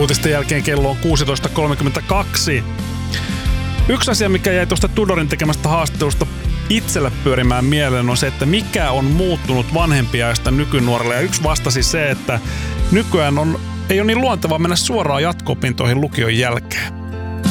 Uutisten jälkeen kello on 16.32. Yksi asia, mikä jäi tuosta Tudorin tekemästä haastattelusta itselle pyörimään mieleen, on se, että mikä on muuttunut vanhempiaista nykynuorille. Ja yksi vastasi se, että nykyään ei ole niin luontevaa mennä suoraan jatko-opintoihin lukion jälkeen.